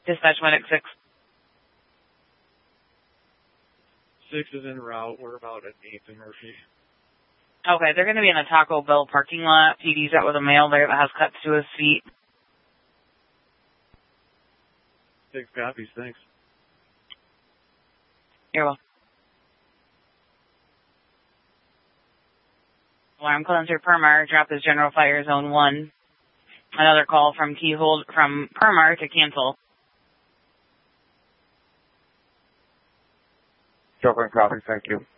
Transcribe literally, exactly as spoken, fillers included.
Dispatch Medic six. Six is en route. We're about at eighth and Murphy. Okay, they're going to be in a Taco Bell parking lot. P D's out with a male there that has cuts to his feet. Six copies, thanks. You're welcome. Alarm cleanser through Permar. Drop is General Fire Zone one. Another call from Keyhold from Permar to cancel. Girlfriend copy, thank you.